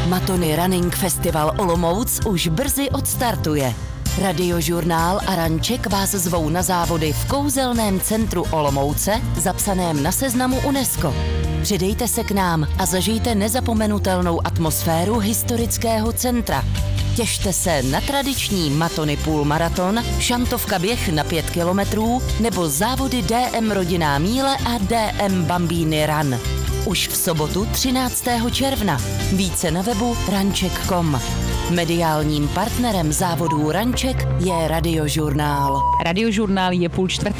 Matony Running Festival Olomouc už brzy odstartuje. Radiožurnál a Ranček vás zvou na závody v kouzelném centru Olomouce, zapsaném na seznamu UNESCO. Přidejte se k nám a zažijte nezapomenutelnou atmosféru historického centra. Těšte se na tradiční Matony půlmaraton, šantovka běh na 5 kilometrů nebo závody DM Rodinná míle a DM Bambíny Run. Už v sobotu 13. června. Více na webu ranček.com. Mediálním partnerem závodů Ranček je Radiožurnál. Radiožurnál je 3:30.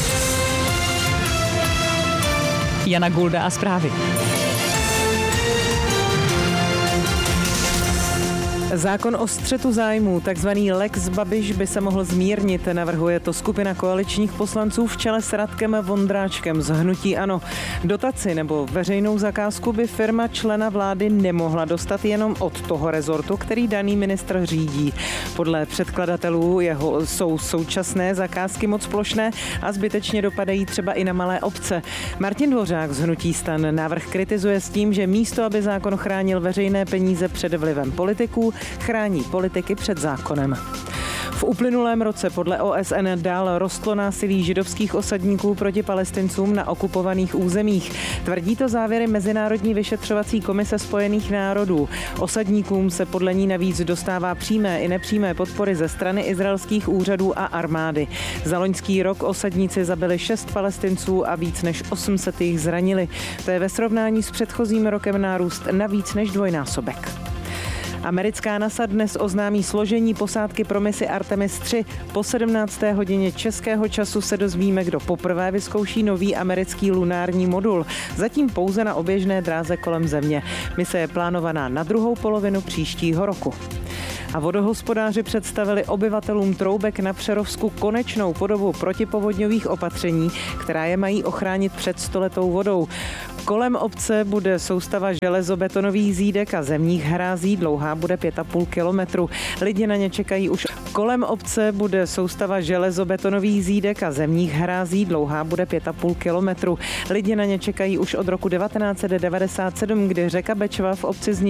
Jana Gulda a zprávy. Zákon o střetu zájmů, takzvaný Lex Babiš, by se mohl zmírnit, navrhuje to skupina koaličních poslanců v čele s Radkem Vondráčkem z hnutí ANO. Dotaci nebo veřejnou zakázku by firma člena vlády nemohla dostat jenom od toho rezortu, který daný ministr řídí. Podle předkladatelů jsou současné zakázky moc plošné a zbytečně dopadají třeba i na malé obce. Martin Dvořák z hnutí STAN návrh kritizuje s tím, že místo, aby zákon chránil veřejné peníze před vlivem politiků, chrání politiky před zákonem. V uplynulém roce podle OSN dál rostlo násilí židovských osadníků proti Palestincům na okupovaných územích. Tvrdí to závěry Mezinárodní vyšetřovací komise Spojených národů. Osadníkům se podle ní navíc dostává přímé i nepřímé podpory ze strany izraelských úřadů a armády. Za loňský rok osadníci zabili 6 Palestinců a víc než 800 jich zranili. To je ve srovnání s předchozím rokem nárůst na víc než dvojnásobek. Americká NASA dnes oznámí složení posádky pro misi Artemis 3. Po 17. hodině českého času se dozvíme, kdo poprvé vyzkouší nový americký lunární modul. Zatím pouze na oběžné dráze kolem Země. Mise je plánovaná na druhou polovinu příštího roku. A vodohospodáři představili obyvatelům Troubek na Přerovsku konečnou podobu protipovodňových opatření, která je mají ochránit před stoletou vodou. Kolem obce bude soustava železobetonových zídek a zemních hrází, dlouhá bude 5,5 kilometru. Lidi na ně čekají už. Kolem obce bude soustava železobetonových zídek a zemních hrází, dlouhá bude 5,5 kilometru. Lidi na ně čekají už od roku 1997, kdy řeka Bečva v obci